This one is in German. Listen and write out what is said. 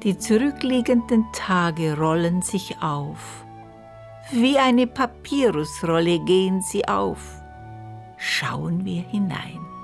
Die zurückliegenden Tage rollen sich auf. Wie eine Papyrusrolle gehen sie auf. Schauen wir hinein.